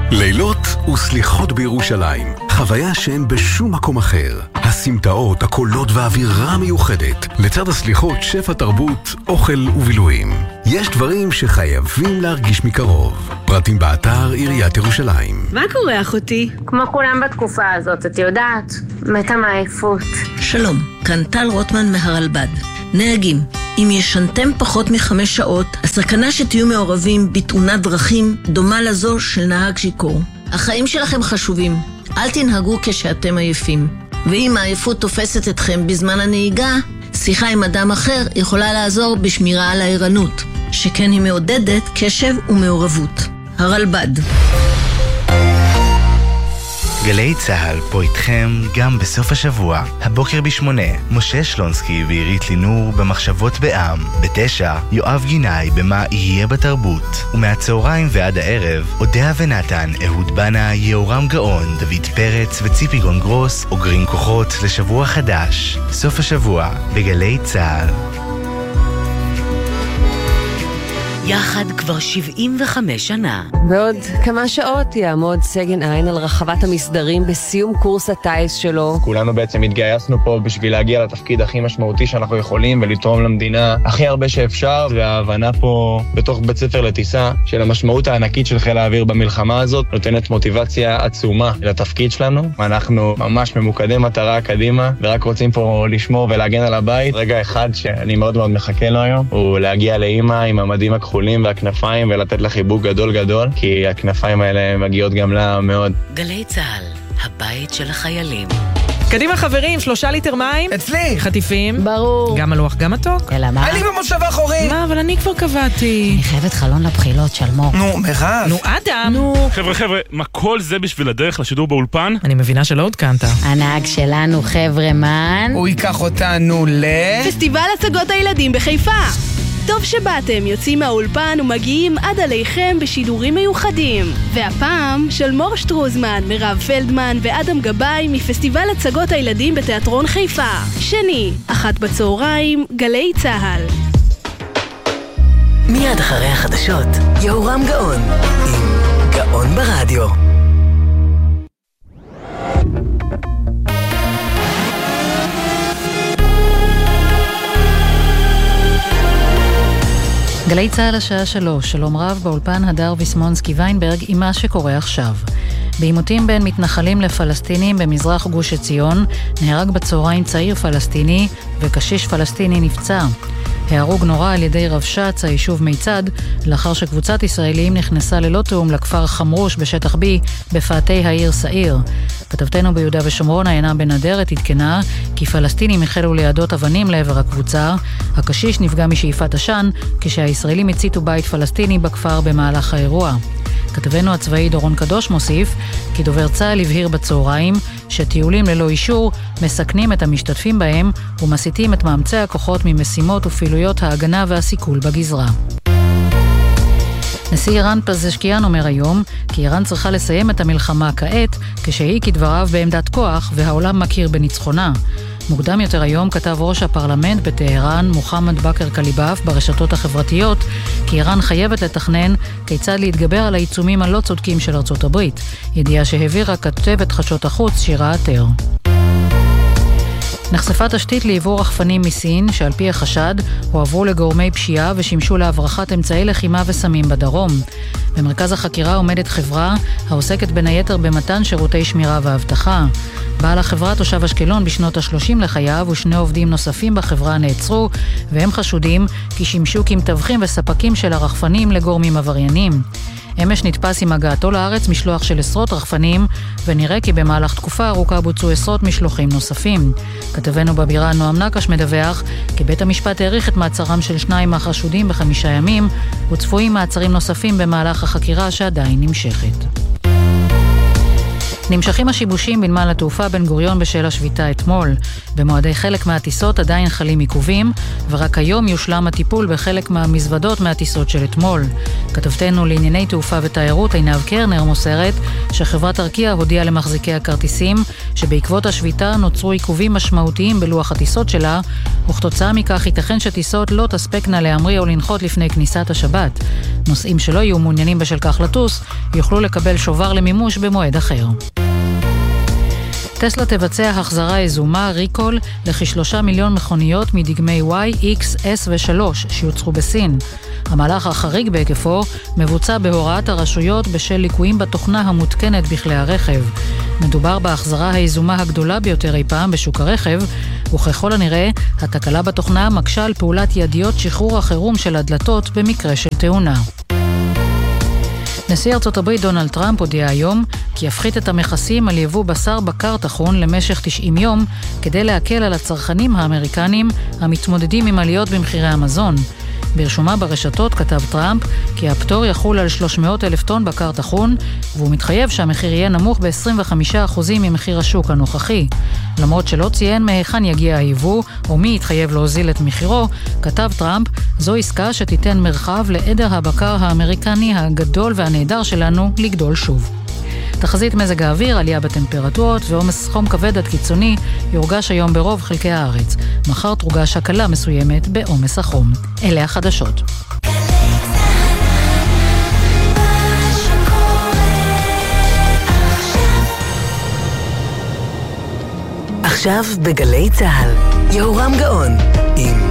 לילות וסליחות בירושלים, חוויה שאין בשום מקום אחר. הסמטאות, הקולות והאווירה מיוחדת. לצד הסליחות, שפע תרבות, אוכל ובילויים. יש דברים שחייבים להרגיש מקרוב. פרטים באתר עיריית ירושלים. מה קורה אחותי? כמו כולם בתקופה הזאת, את יודעת, מתה מעייפות. שלום, כאן טל רוטמן מהרלב"ד. נהגים, אם ישנתם פחות מ5 שעות, הסכנה שתהיו מעורבים בתאונת דרכים דומה לזו של נהג שיכור. החיים שלכם חשובים, אל תנהגו כשאתם עייפים. ואם העייפות תופסת אתכם בזמן הנהיגה, שיחה עם אדם אחר יכולה לעזור בשמירה על הערנות, שכן היא מעודדת קשב ומעורבות. הרלב"ד. גלי צהל פה איתכם גם בסוף השבוע. הבוקר ב8, משה שלונסקי ועירית לינור במחשבות בעם. ב9, יואב גינאי במה יהיה בתרבות. ומהצהריים ועד הערב, אודיה ונתן, אהוד בנה, יאורם גאון, דוד פרץ וציפי גונגרוס אוגרים כוחות לשבוע חדש. סוף השבוע בגלי צהל. יחד כבר 75 שנה. בעוד כמה שעות יעמוד סגן עין על רחבת המסדרים בסיום קורס הטייס שלו. כולנו בעצם התגייסנו פה בשביל להגיע לתפקיד הכי משמעותי שאנחנו יכולים ולתרום למדינה הכי הרבה שאפשר, וההבנה פה בתוך בית ספר לטיסה של המשמעות הענקית של חיל האוויר במלחמה הזאת נותנת מוטיבציה עצומה לתפקיד שלנו. אנחנו ממש ממוקדי מטרה קדימה ורק רוצים פה לשמור ולהגן על הבית. רגע אחד שאני מאוד מאוד מחכה לו היום הוא להגיע לאמא עם המדים הכחולים והכנפיים ולתת לה חיבוק גדול גדול, כי הכנפיים האלה מגיעות גם לה מאוד. גלי צהל, הבית של החיילים. קדימה חברים, 3 ליטר מים. אצלי. חטיפים. ברור. גם הלוח, גם מתוק. אלא מה? אני במושב האחורי. מה, אבל אני כבר קבעתי. אני חייבת חלון לבחילות של מור. נו, מירב. נו, אדם. נו. חבר'ה, מה כל זה בשביל הדרך לשידור באולפן? אני מבינה שלא עודכנת. הנהג שלנו חבר'ה מן. הוא ייקח אותנו פסטיבל הצגות הילדים בחיפה. טוב שבאתם, יוצאים מהאולפן ומגיעים עד עליכם בשידורים מיוחדים. והפעם של מור שטרוזמן, מירב פלדמן ואדם גבאי מפסטיבל הצגות הילדים בתיאטרון חיפה. שני, 13:00, גלי צהל. מיד אחרי החדשות, יאורם גאון עם גאון ברדיו. גלי צהל השעה 3, שלום רב באולפן הדר ויסמונסקי ויינברג עם מה שקורה עכשיו. בעימותים בין מתנחלים לפלסטינים במזרח גוש עציון, נהרג בצהריים צעיר פלסטיני וקשיש פלסטיני נפצע. ההרוג נורא על ידי רבש"ץ היישוב מיצד, לאחר שקבוצת ישראלים נכנסה ללא תאום לכפר חמרוש בשטח B בפאתי העיר סעיר. כתבתנו ביהודה ושומרון עיינה בן אדרת התקנה כי פלסטינים החלו לידות אבנים לעבר הקבוצה. הקשיש נפגע משאיפת עשן כשהישראלים הציתו בית פלסטיני בכפר במהלך האירוע. כתבנו הצבאי דורון קדוש מוסיף כי דובר צה"ל הבהיר בצהריים שטיולים ללא אישור מסכנים את המשתתפים בהם ומסיתים את מאמצי הכוחות ממשימות ופעילויות ההגנה והסיכול בגזרה. נשיא איראן פזשקיאן אומר היום כי איראן צריכה לסיים את המלחמה כעת כשהיא כדבריו בעמדת כוח והעולם מכיר בניצחונה. מוקדם יותר היום כתב ראש הפרלמנט בטהרן מוחמד בכר קליבאף ברשתות החברתיות כי איראן חייבת לתכנן כיצד להתגבר על העיצומים הלא צודקים של ארצות הברית, ידיעה שהעבירה כתבת חדשות החוץ שירה עטר. נחשפה תשתית לעיבור רחפנים מסין שעל פי החשד הועברו לגורמי פשיעה ושימשו להברחת אמצעי לחימה וסמים בדרום. במרכז החקירה עומדת חברה העוסקת בין היתר במתן שירותי שמירה ואבטחה. בעל החברה תושב אשקלון בשנות ה-30 לחייו ושני עובדים נוספים בחברה נעצרו והם חשודים כי שימשו כמתווכים וספקים של הרחפנים לגורמים עבריינים. אמש נתפס עם הגעתו לארץ משלוח של עשרות רחפנים ונראה כי במהלך תקופה ארוכה בוצעו עשרות משלוחים נוספים. כתבנו בבירה נועם נקש מדווח כי בית המשפט העריך את מעצרם של 2 מהחשודים ב5 ימים וצפויים מעצרים נוספים במהלך החקירה שעדיין נמשכת. נמשכים השיבושים בנמל התעופה בן גוריון בשל השביתה אתמול. במועדי חלק מהטיסות עדיין חלים עיכובים, ורק היום יושלם הטיפול בחלק מהמזוודות מהטיסות של אתמול. כתבתנו לענייני תעופה ותיירות עינב קרנר מוסרת שחברת ארקיע הודיעה למחזיקי הכרטיסים שבעקבות השביתה נוצרו עיכובים משמעותיים בלוח הטיסות שלה, וכתוצאה מכך ייתכן שטיסות לא תספקנה להמריא או לנחות לפני כניסת השבת. נוסעים שלא יהיו מעוניינים בשל כך לטוס יוכלו לקבל שובר למימוש במועד אחר. טסלה תבצע החזרה יזומה ריקול לכ3 מיליון מכוניות מדגמי Y, X, S ו3 שיוצרו בסין. המהלך החריג בהיקפו מבוצע בהוראת הרשויות בשל ליקויים בתוכנה המותקנת בכלי הרכב. מדובר בהחזרה היזומה הגדולה ביותר אי פעם בשוק הרכב, וככל הנראה התקלה בתוכנה מקשה על פעולת ידיות שחרור החירום של הדלתות במקרה של תאונה. נשיא ארצות הברית דונלד טראמפ הודיע היום כי יפחית את המכסים על יבוא בשר בקר טחון למשך 90 יום כדי להקל על הצרכנים האמריקנים המתמודדים עם עליות במחירי המזון. ברשומה ברשתות כתב טראמפ כי הפטור יחול על 300,000 טון בקר טחון, והוא מתחייב שהמחיר יהיה נמוך ב-25% ממחיר השוק הנוכחי. למרות שלא ציין מהיכן יגיע היבוא או מי יתחייב להוזיל את מחירו, כתב טראמפ, זו עסקה שתיתן מרחב לעדר הבקר האמריקני הגדול והנהדר שלנו לגדול שוב. תחזית מזג האוויר, עלייה בטמפרטורות ועומס חום כבד עד קיצוני יורגש היום ברוב חלקי הארץ. מחר תורגש הקלה מסוימת בעומס החום. אלה החדשות. עכשיו בגלי צהל, יהורם גאון עם